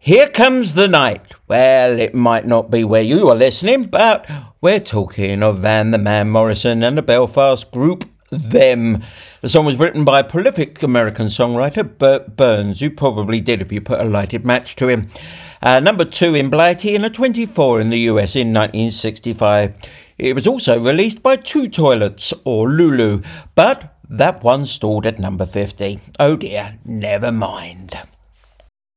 Here Comes the Night. Well, it might not be where you are listening, but we're talking of Van the Man Morrison and the Belfast group Them. The song was written by prolific American songwriter Bert Burns, who probably did if you put a lighted match to him. Number 2 in Blighty and a 24 in the US in 1965. It was also released by Two Toilets or Lulu, but that one stalled at number 50. Oh dear, never mind.